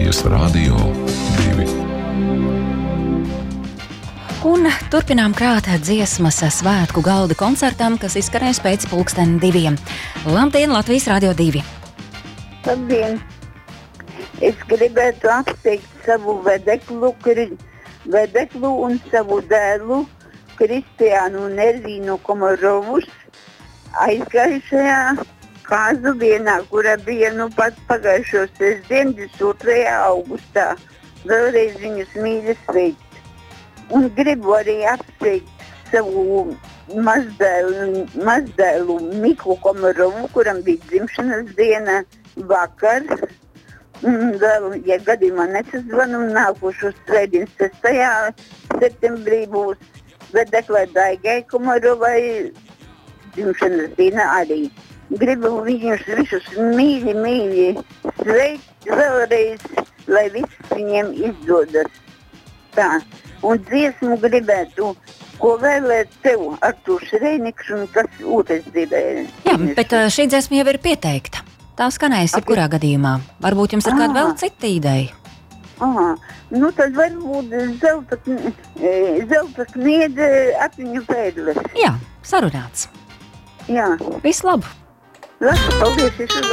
Latvijas Radio 2. Un turpinām krāt dziesmas svētku galda koncertam, kas izskanēs pēc 2:00. Labdien, Latvijas Radio 2! Labdien! Es gribētu apsveikt savu vedeklu un savu dēlu Kristiānu un Ervīnu Komorovus aizgājušajā kāzu dienā, kura bija pat pagājušo sestdienu, 22. augustā. Vēlreiz viņus mīļi sveikt. Un gribu arī apsveikt savu mazdēlu Miku Komorovu, kuram bija dzimšanas diena vakar. Un vēl, ja gadījumā nesazvanu, nākošo svētdienu 6. septembrī būs vedeklai Daigai Komorovai dzimšanas diena arī. Gribu viņus visus mīļi sveikt vēlreiz, lai viss viņiem izdodas. Tā. Un dziesmu gribētu, ko vēlēt tev, Artūrs Reiniks un kas otrs gribēja. Jā, bet šī dziesma jau ir pieteikta. Tā skanēs jebkurā gadījumā. Varbūt jums ir kāda vēl cita ideja? Nu tad varbūt zelta kniede apiņu pēdles. Jā, sarunāts. Jā. Visu labu! Labi, paldies!